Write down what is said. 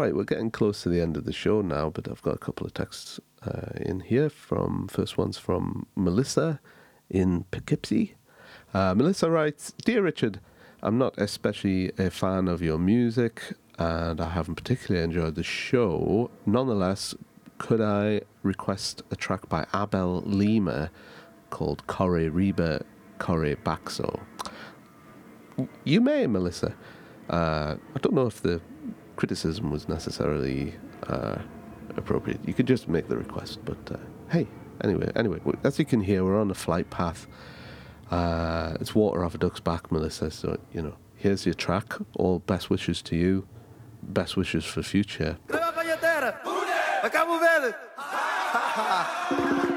right, we're getting close to the end of the show now, but I've got a couple of texts in here. First one's from Melissa in Poughkeepsie. Melissa writes, Dear Richard, I'm not especially a fan of your music, and I haven't particularly enjoyed the show. Nonetheless, could I request a track by Abel Lima called Corre Reba, Corre Baxo? You may, Melissa. I don't know if the criticism was necessarily appropriate. You could just make the request, but hey, anyway, as you can hear, we're on a flight path. It's water off a duck's back, Melissa, so, here's your track. All best wishes to you. Best wishes for future.